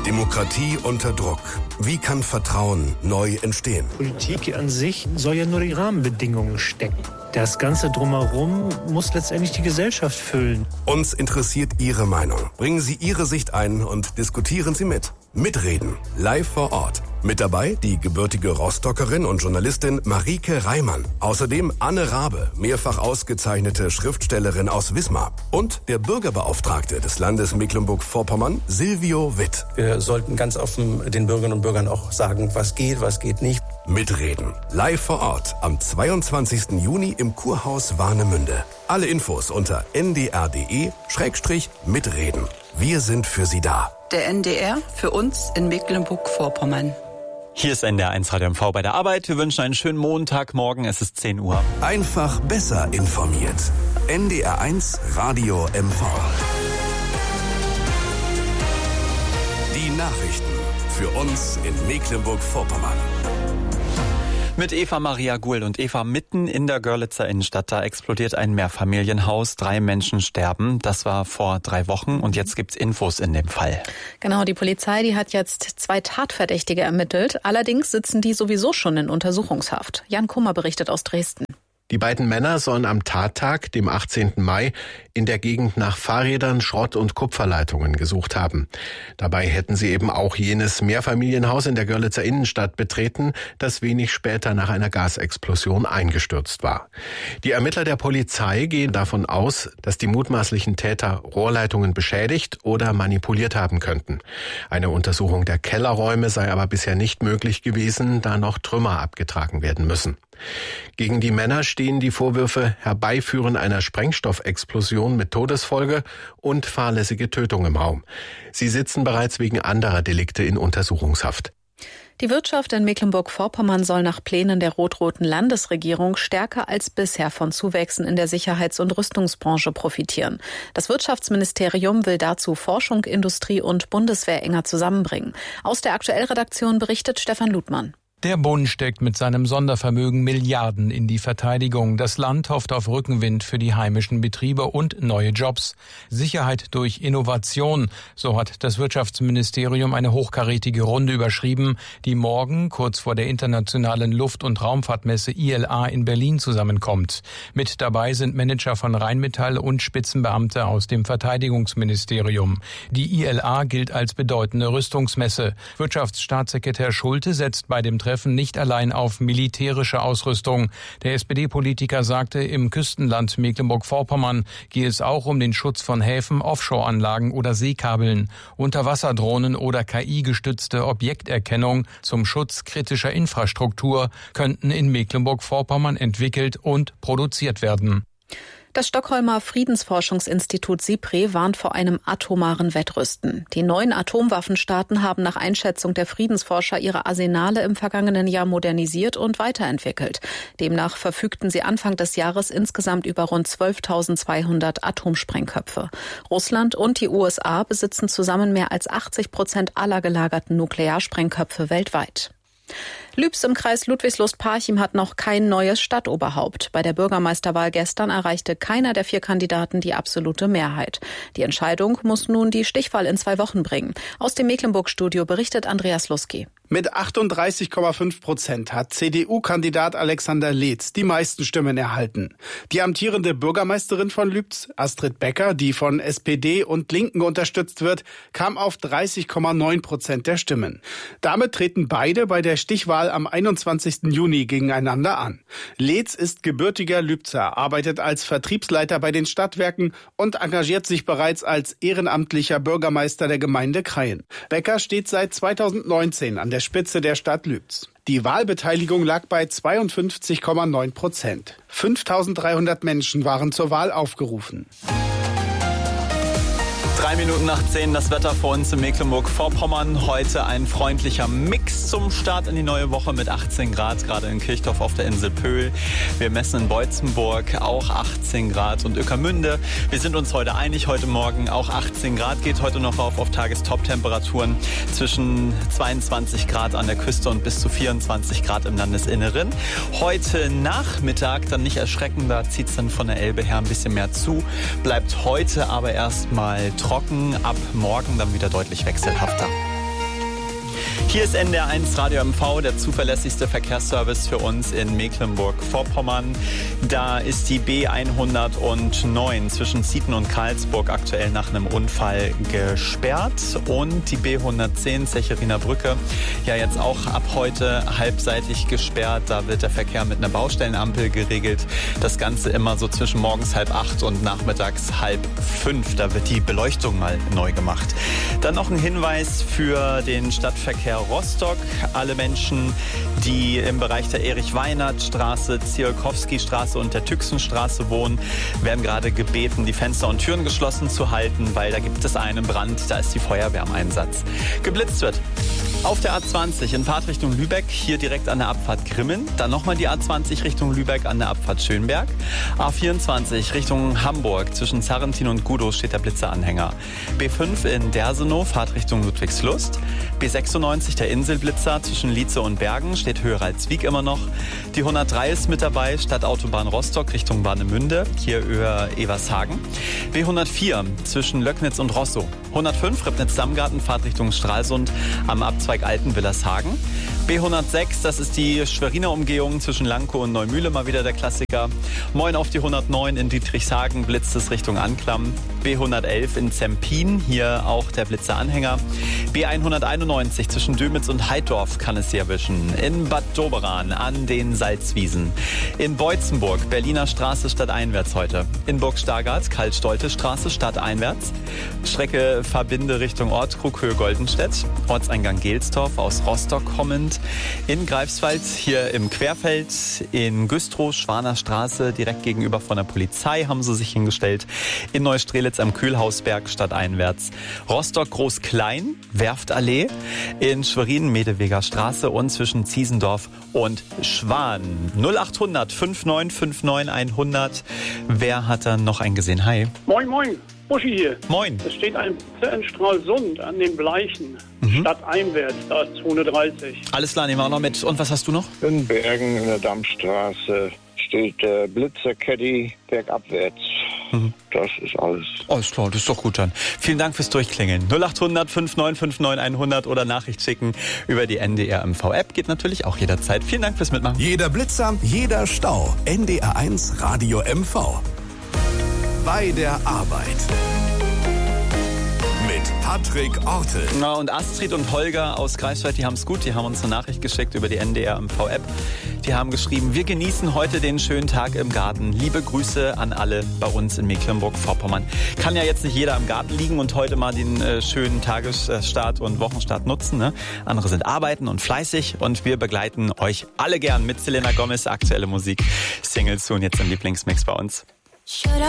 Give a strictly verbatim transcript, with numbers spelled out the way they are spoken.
Demokratie unter Druck. Wie kann Vertrauen neu entstehen? Politik an sich soll ja nur die Rahmenbedingungen stecken. Das Ganze drumherum muss letztendlich die Gesellschaft füllen. Uns interessiert Ihre Meinung. Bringen Sie Ihre Sicht ein und diskutieren Sie mit. Mitreden. Live vor Ort. Mit dabei die gebürtige Rostockerin und Journalistin Marike Reimann. Außerdem Anne Rabe, mehrfach ausgezeichnete Schriftstellerin aus Wismar. Und der Bürgerbeauftragte des Landes Mecklenburg-Vorpommern, Silvio Witt. Wir sollten ganz offen den Bürgerinnen und Bürgern auch sagen, was geht, was geht nicht. Mitreden. Live vor Ort am zweiundzwanzigsten Juni im Kurhaus Warnemünde. Alle Infos unter n d r punkt d e Schrägstrich mitreden. Wir sind für Sie da. Der N D R für uns in Mecklenburg-Vorpommern. Hier ist N D R eins Radio M V bei der Arbeit. Wir wünschen einen schönen Montagmorgen. Es ist zehn Uhr. Einfach besser informiert. N D R eins Radio M V. Die Nachrichten für uns in Mecklenburg-Vorpommern. Mit Eva Maria Gould und Eva mitten in der Görlitzer Innenstadt. Da explodiert ein Mehrfamilienhaus. Drei Menschen sterben. Das war vor drei Wochen und jetzt gibt's Infos in dem Fall. Genau, die Polizei, die hat jetzt zwei Tatverdächtige ermittelt. Allerdings sitzen die sowieso schon in Untersuchungshaft. Jan Kummer berichtet aus Dresden. Die beiden Männer sollen am Tattag, dem achtzehnten Mai, in der Gegend nach Fahrrädern, Schrott- und Kupferleitungen gesucht haben. Dabei hätten sie eben auch jenes Mehrfamilienhaus in der Görlitzer Innenstadt betreten, das wenig später nach einer Gasexplosion eingestürzt war. Die Ermittler der Polizei gehen davon aus, dass die mutmaßlichen Täter Rohrleitungen beschädigt oder manipuliert haben könnten. Eine Untersuchung der Kellerräume sei aber bisher nicht möglich gewesen, da noch Trümmer abgetragen werden müssen. Gegen die Männer stehen die Vorwürfe Herbeiführen einer Sprengstoffexplosion mit Todesfolge und fahrlässige Tötung im Raum. Sie sitzen bereits wegen anderer Delikte in Untersuchungshaft. Die Wirtschaft in Mecklenburg-Vorpommern soll nach Plänen der rot-roten Landesregierung stärker als bisher von Zuwächsen in der Sicherheits- und Rüstungsbranche profitieren. Das Wirtschaftsministerium will dazu Forschung, Industrie und Bundeswehr enger zusammenbringen. Aus der Aktuell-Redaktion berichtet Stefan Ludmann. Der Bund steckt mit seinem Sondervermögen Milliarden in die Verteidigung. Das Land hofft auf Rückenwind für die heimischen Betriebe und neue Jobs. Sicherheit durch Innovation, so hat das Wirtschaftsministerium eine hochkarätige Runde überschrieben, die morgen kurz vor der internationalen Luft- und Raumfahrtmesse I L A in Berlin zusammenkommt. Mit dabei sind Manager von Rheinmetall und Spitzenbeamte aus dem Verteidigungsministerium. Die I L A gilt als bedeutende Rüstungsmesse. Wirtschaftsstaatssekretär Schulte setzt bei dem Treffen nicht allein auf militärische Ausrüstung. Der S P D-Politiker sagte, im Küstenland Mecklenburg-Vorpommern gehe es auch um den Schutz von Häfen, Offshore-Anlagen oder Seekabeln, Unterwasserdrohnen oder K I-gestützte Objekterkennung zum Schutz kritischer Infrastruktur könnten in Mecklenburg-Vorpommern entwickelt und produziert werden. Das Stockholmer Friedensforschungsinstitut SIPRI warnt vor einem atomaren Wettrüsten. Die neuen Atomwaffenstaaten haben nach Einschätzung der Friedensforscher ihre Arsenale im vergangenen Jahr modernisiert und weiterentwickelt. Demnach verfügten sie Anfang des Jahres insgesamt über rund zwölftausendzweihundert Atomsprengköpfe. Russland und die U S A besitzen zusammen mehr als achtzig Prozent aller gelagerten Nuklearsprengköpfe weltweit. Lübs im Kreis Ludwigslust-Parchim hat noch kein neues Stadtoberhaupt. Bei der Bürgermeisterwahl gestern erreichte keiner der vier Kandidaten die absolute Mehrheit. Die Entscheidung muss nun die Stichwahl in zwei Wochen bringen. Aus dem Mecklenburg-Studio berichtet Andreas Luski. Mit achtunddreißig Komma fünf Prozent hat C D U-Kandidat Alexander Leetz die meisten Stimmen erhalten. Die amtierende Bürgermeisterin von Lübz, Astrid Becker, die von S P D und Linken unterstützt wird, kam auf dreißig Komma neun Prozent der Stimmen. Damit treten beide bei der Stichwahl am einundzwanzigsten Juni gegeneinander an. Leetz ist gebürtiger Lübzer, arbeitet als Vertriebsleiter bei den Stadtwerken und engagiert sich bereits als ehrenamtlicher Bürgermeister der Gemeinde Krayen. Becker steht seit zweitausendneunzehn an der Spitze der Stadt Lübz. Die Wahlbeteiligung lag bei zweiundfünfzig Komma neun Prozent. fünftausenddreihundert Menschen waren zur Wahl aufgerufen. Drei Minuten nach zehn, das Wetter vor uns in Mecklenburg-Vorpommern. Heute ein freundlicher Mix zum Start in die neue Woche mit achtzehn Grad, gerade in Kirchdorf auf der Insel Pöhl. Wir messen in Beutzenburg auch achtzehn Grad und Ueckermünde. Wir sind uns heute einig, heute Morgen auch achtzehn Grad, geht heute noch auf, auf Tagestop-Temperaturen zwischen zweiundzwanzig Grad an der Küste und bis zu vierundzwanzig Grad im Landesinneren. Heute Nachmittag, dann nicht erschrecken, da zieht es dann von der Elbe her ein bisschen mehr zu. Bleibt heute aber erstmal trocken, ab morgen dann wieder deutlich wechselhafter. Hier ist N D R eins Radio M V, der zuverlässigste Verkehrsservice für uns in Mecklenburg-Vorpommern. Da ist die B hundertneun zwischen Zieten und Karlsburg aktuell nach einem Unfall gesperrt. Und die B hundertzehn Zecherinner Brücke, ja jetzt auch ab heute halbseitig gesperrt. Da wird der Verkehr mit einer Baustellenampel geregelt. Das Ganze immer so zwischen morgens halb acht und nachmittags halb fünf. Da wird die Beleuchtung mal neu gemacht. Dann noch ein Hinweis für den Stadtverkehr Rostock. Alle Menschen, die im Bereich der Erich-Weinert-Straße, Ziolkowski-Straße und der Tüxenstraße wohnen, werden gerade gebeten, die Fenster und Türen geschlossen zu halten, weil da gibt es einen Brand, da ist die Feuerwehr im Einsatz. Geblitzt wird auf der A zwanzig in Fahrt Richtung Lübeck, hier direkt an der Abfahrt Grimmen. Dann nochmal die A zwanzig Richtung Lübeck an der Abfahrt Schönberg. A vierundzwanzig Richtung Hamburg, zwischen Zarrentin und Gudow steht der Blitzeranhänger. B fünf in Dersenow, Fahrt Richtung Ludwigslust. B sechsundneunzig, der Inselblitzer, zwischen Lietze und Bergen, steht höher als Wieg immer noch. Die hundertdrei ist mit dabei, Stadtautobahn Rostock Richtung Warnemünde, hier über Evershagen. B hundertvier zwischen Löcknitz und Rostow. hundertfünf Ribnitz-Dammgarten, Fahrt Richtung Stralsund am Abzweig Altenwillershagen. B hundertsechs, das ist die Schweriner Umgehung zwischen Lankow und Neumühle, mal wieder der Klassiker. Moin auf die hundertneun in Dietrichshagen, blitzt es Richtung Anklam. B hundertelf in Zempin, hier auch der Blitzeranhänger. B hunderteinundneunzig zwischen Dömitz und Heidorf kann es Sie erwischen. In Bad Doberan an den Salzwiesen. In Beutzenburg, Berliner Straße stadteinwärts heute. In Burg-Stargard, Karl-Stolte-Straße stadteinwärts. Strecke Verbinde Richtung Ortskrug, Höhe Goldenstedt. Ortseingang Gelsdorf aus Rostock kommend. In Greifswald, hier im Querfeld. In Güstrow, Schwaner Straße, direkt gegenüber von der Polizei haben sie sich hingestellt. In Neustrelitz am Kühlhausberg stadteinwärts. Rostock Groß-Klein, Werftallee. In Schwerin, Medeweger Straße und zwischen Ziesendorf und Schwan. null achthundert fünfundneunzig neunundfünfzig hundert. Wer hat da noch einen gesehen? Hi. Moin, moin. Buschi hier. Moin. Es steht ein Blitzer in Stralsund an den Bleichen. Mhm. Stadteinwärts, da ist zweihundertdreißig. Alles klar, nehmen wir auch noch mit. Und was hast du noch? In Bergen in der Dammstraße steht der Blitzer-Caddy bergabwärts. Mhm. Das ist alles. Alles klar, das ist doch gut dann. Vielen Dank fürs Durchklingeln. null achthundert fünfundneunzig neunundfünfzig hundert oder Nachricht schicken über die N D R M V-App. Geht natürlich auch jederzeit. Vielen Dank fürs Mitmachen. Jeder Blitzer, jeder Stau. N D R eins Radio M V. Bei der Arbeit. Mit Patrick Ortel. Na, und Astrid und Holger aus Greifswald, die haben es gut. Die haben uns eine Nachricht geschickt über die N D R M V-App. Die haben geschrieben, wir genießen heute den schönen Tag im Garten. Liebe Grüße an alle bei uns in Mecklenburg-Vorpommern. Kann ja jetzt nicht jeder im Garten liegen und heute mal den äh, schönen Tagesstart und Wochenstart nutzen. Ne? Andere sind arbeiten und fleißig und wir begleiten euch alle gern mit Selena Gomez, aktuelle Musik, Singles und jetzt im Lieblingsmix bei uns. Should I